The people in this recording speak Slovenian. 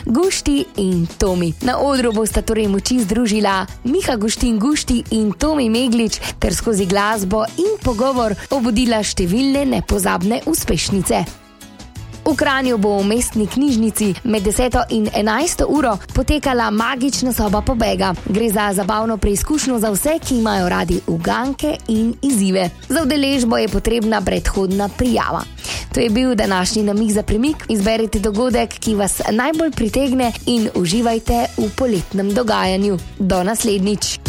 Gušti in Tomi. Na odru bosta torej moči združila Miha Guštin Gušti in Tomi Meglič ter skozi glasbo in pogovor obudila številne nepozabne uspešnice. V Kranju bo v mestni knjižnici med 10. in 11. uro potekala magična soba pobega. Gre za zabavno preizkušnjo za vse, ki imajo radi uganke in izzive. Za udeležbo je potrebna predhodna prijava. To je bil današnji namig za premik. Izberite dogodek, ki vas najbolj pritegne in uživajte v poletnem dogajanju. Do naslednjič.